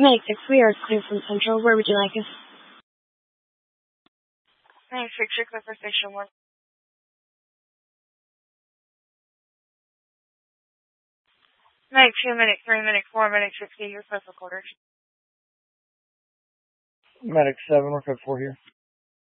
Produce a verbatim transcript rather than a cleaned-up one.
Medic six, we are clear from Central. Where would you like us? Medic six, you're clear for Station one. Medic two, Medic three, Medic four, Medic sixty, your postal quarters. Medic seven, we're code four here.